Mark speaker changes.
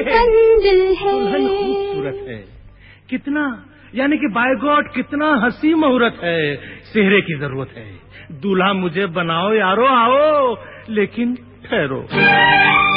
Speaker 1: मंजिल है।
Speaker 2: दुल्हन खूबसूरत है, कितना यानी कि बाय गॉड कितना हंसी मुहूर्त है। सेहरे की जरूरत है। दूल्हा मुझे बनाओ यारो, आओ, लेकिन ठहरो।